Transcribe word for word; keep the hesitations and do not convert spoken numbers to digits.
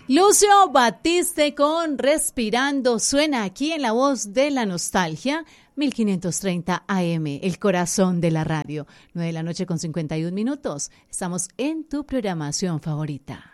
Lucio Batiste con Respirando suena aquí en La Voz de la Nostalgia, mil quinientos treinta A M, el corazón de la radio. nueve de la noche con cincuenta y un minutos. Estamos en tu programación favorita.